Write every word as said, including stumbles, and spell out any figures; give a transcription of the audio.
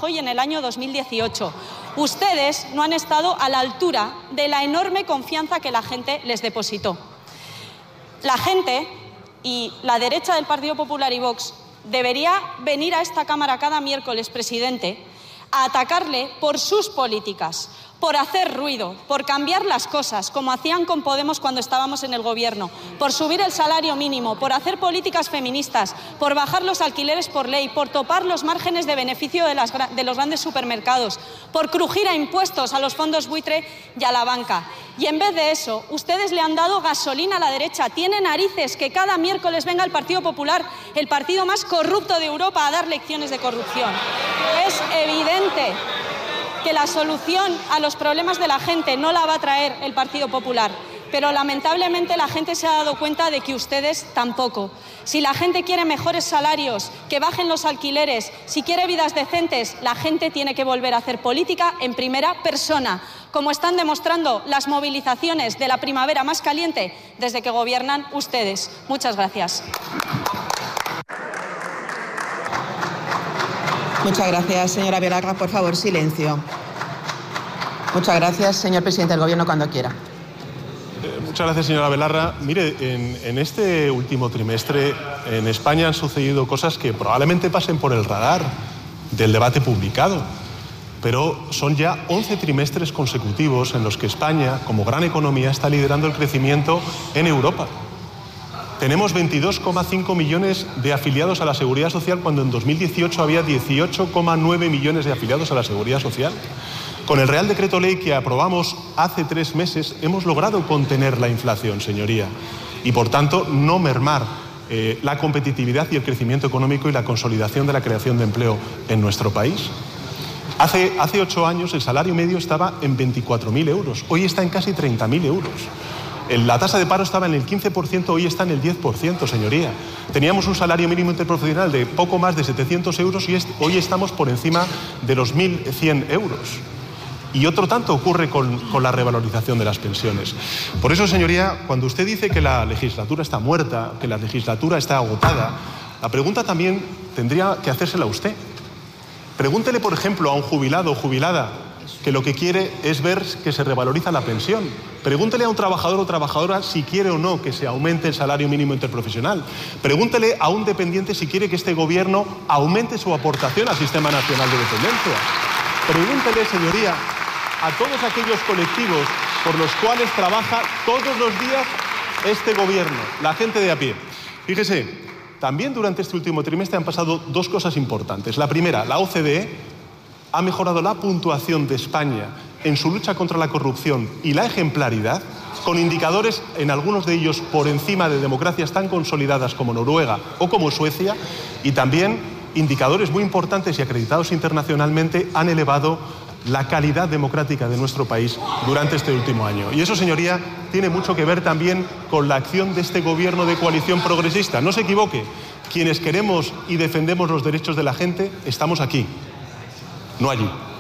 Rajoy en el año dos mil dieciocho. Ustedes no han estado a la altura de la enorme confianza que la gente les depositó. La gente y la derecha del Partido Popular y Vox debería venir a esta Cámara cada miércoles, presidente, a atacarle por sus políticas, por hacer ruido, por cambiar las cosas, como hacían con Podemos cuando estábamos en el Gobierno, por subir el salario mínimo, por hacer políticas feministas, por bajar los alquileres por ley, por topar los márgenes de beneficio de, las, de los grandes supermercados, por crujir a impuestos a los fondos buitre y a la banca. Y en vez de eso, ustedes le han dado gasolina a la derecha. Tiene narices que cada miércoles venga el Partido Popular, el partido más corrupto de Europa, a dar lecciones de corrupción. Es evidente que la solución a los problemas de la gente no la va a traer el Partido Popular, pero lamentablemente la gente se ha dado cuenta de que ustedes tampoco. Si la gente quiere mejores salarios, que bajen los alquileres, si quiere vidas decentes, la gente tiene que volver a hacer política en primera persona, como están demostrando las movilizaciones de la primavera más caliente desde que gobiernan ustedes. Muchas gracias. Muchas gracias, señora Belarra. Por favor, silencio. Muchas gracias, señor presidente del Gobierno, cuando quiera. Eh, muchas gracias, señora Belarra. Mire, en, en este último trimestre en España han sucedido cosas que probablemente pasen por el radar del debate publicado, pero son ya once trimestres consecutivos en los que España, como gran economía, está liderando el crecimiento en Europa. Tenemos veintidós coma cinco millones de afiliados a la Seguridad Social cuando en dos mil dieciocho había dieciocho coma nueve millones de afiliados a la Seguridad Social. Con el Real Decreto Ley que aprobamos hace tres meses hemos logrado contener la inflación, señoría, y por tanto no mermar eh, la competitividad y el crecimiento económico y la consolidación de la creación de empleo en nuestro país. Hace, hace ocho años el salario medio estaba en veinticuatro mil euros, hoy está en casi treinta mil euros. La tasa de paro estaba en el quince por ciento, hoy está en el diez por ciento, señoría. Teníamos un salario mínimo interprofesional de poco más de setecientos euros y hoy estamos por encima de los mil cien euros. Y otro tanto ocurre con, con la revalorización de las pensiones. Por eso, señoría, cuando usted dice que la legislatura está muerta, que la legislatura está agotada, la pregunta también tendría que hacérsela usted. Pregúntele, por ejemplo, a un jubilado o jubilada que lo que quiere es ver que se revaloriza la pensión. Pregúntele a un trabajador o trabajadora si quiere o no que se aumente el salario mínimo interprofesional. Pregúntele a un dependiente si quiere que este gobierno aumente su aportación al Sistema Nacional de Dependencia. Pregúntele, señoría, a todos aquellos colectivos por los cuales trabaja todos los días este gobierno, la gente de a pie. Fíjese, también durante este último trimestre han pasado dos cosas importantes. La primera, la O C D E ha mejorado la puntuación de España en su lucha contra la corrupción y la ejemplaridad, con indicadores, en algunos de ellos, por encima de democracias tan consolidadas como Noruega o como Suecia, y también indicadores muy importantes y acreditados internacionalmente han elevado la calidad democrática de nuestro país durante este último año. Y eso, señoría, tiene mucho que ver también con la acción de este gobierno de coalición progresista. No se equivoque, quienes queremos y defendemos los derechos de la gente estamos aquí, no allí.